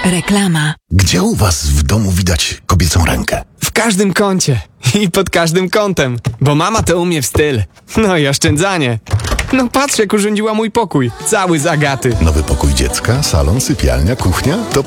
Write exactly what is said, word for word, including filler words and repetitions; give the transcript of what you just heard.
Reklama. Gdzie u was w domu widać kobiecą rękę? W każdym kącie i pod każdym kątem, bo mama to umie w styl. No i oszczędzanie. No patrz, jak urządziła mój pokój, cały z Agaty. Nowy pokój dziecka, salon, sypialnia, kuchnia? To